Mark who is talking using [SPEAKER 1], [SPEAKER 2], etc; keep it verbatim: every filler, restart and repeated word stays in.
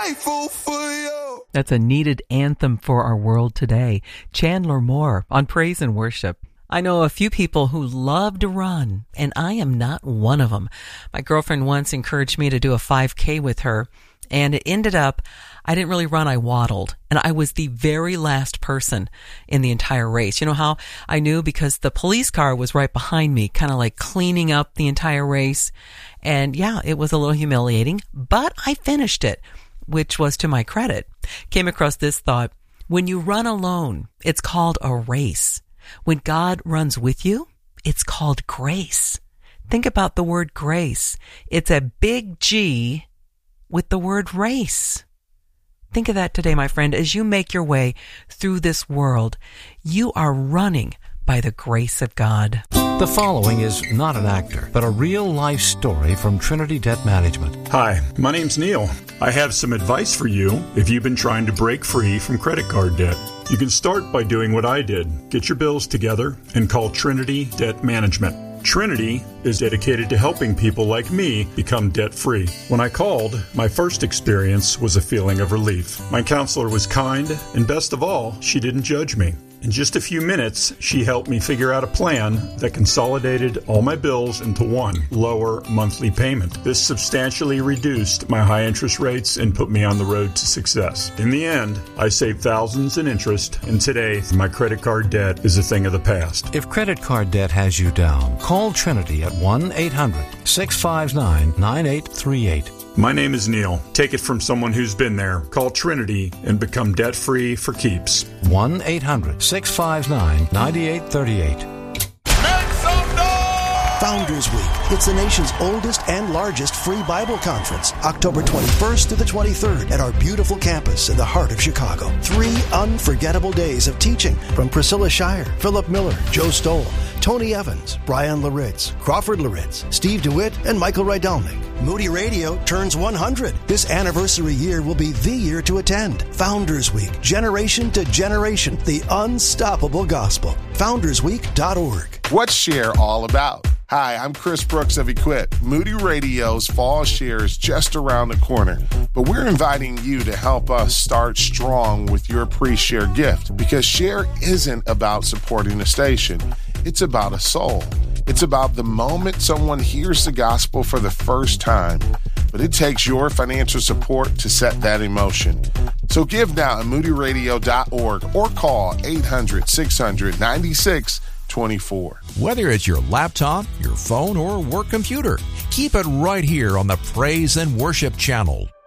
[SPEAKER 1] grateful for you.
[SPEAKER 2] That's a needed anthem for our world today. Chandler Moore on Praise and Worship. I know a few people who love to run, and I am not one of them. My girlfriend once encouraged me to do a five K with her, and it ended up, I didn't really run, I waddled. And I was the very last person in the entire race. You know how I knew? Because the police car was right behind me, kind of like cleaning up the entire race. And yeah, it was a little humiliating, but I finished it, which was to my credit. Came across this thought: when you run alone, it's called a race. When God runs with you, it's called grace. Think about the word grace. It's a big G with the word race. Think of that today, my friend. As you make your way through this world, you are running by the grace of God.
[SPEAKER 3] The following is not an actor, but a real-life story from Trinity Debt Management.
[SPEAKER 4] Hi, my name's Neil. I have some advice for you if you've been trying to break free from credit card debt. You can start by doing what I did. Get your bills together and call Trinity Debt Management. Trinity is dedicated to helping people like me become debt-free. When I called, my first experience was a feeling of relief. My counselor was kind, and best of all, she didn't judge me. In just a few minutes, she helped me figure out a plan that consolidated all my bills into one lower monthly payment. This substantially reduced my high interest rates and put me on the road to success. In the end, I saved thousands in interest, and today, my credit card debt is a thing of the past.
[SPEAKER 3] If credit card debt has you down, call Trinity at one eight hundred six five nine nine eight three eight.
[SPEAKER 4] My name is Neil. Take it from someone who's been there. Call Trinity and become debt-free for keeps.
[SPEAKER 3] one eight hundred six five nine nine eight three eight.
[SPEAKER 1] Make some noise!
[SPEAKER 5] Founders Week. It's the nation's oldest and largest free Bible conference, October twenty-first through the twenty-third at our beautiful campus in the heart of Chicago. Three unforgettable days of teaching from Priscilla Shire, Philip Miller, Joe Stoll, Tony Evans, Brian Laritz, Crawford Laritz, Steve DeWitt, and Michael Rydelnik. Moody Radio turns one hundred. This anniversary year will be the year to attend. Founders Week, generation to generation, the unstoppable gospel. founders week dot org.
[SPEAKER 6] What's Share all about? Hi, I'm Chris Brooks of Equip. Moody Radio's Fall Share is just around the corner, but we're inviting you to help us start strong with your pre-share gift, because Share isn't about supporting a station. It's about a soul. It's about the moment someone hears the gospel for the first time, but it takes your financial support to set that in motion. So give now at moody radio dot org or call eight hundred six hundred ninety-six twenty-four.
[SPEAKER 7] Whether it's your laptop, your phone, or work computer, keep it right here on the Praise and Worship channel.